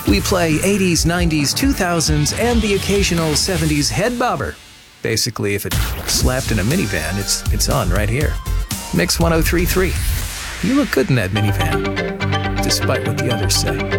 We play 80s, 90s, 2000s, and the occasional 70s head bobber. Basically, if it slapped in a minivan, it's on right here. Mix 1033. You look good in that minivan, despite what the others say.